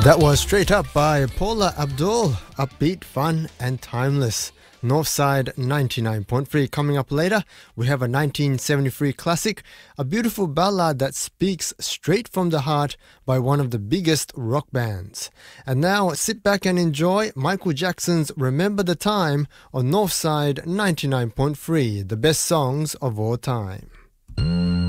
That was Straight Up by Paula Abdul. Upbeat, fun and timeless. Northside 99.3. Coming up later, we have a 1973 classic, a beautiful ballad that speaks straight from the heart by one of the biggest rock bands. And now sit back and enjoy Michael Jackson's Remember the Time on Northside 99.3, the best songs of all time.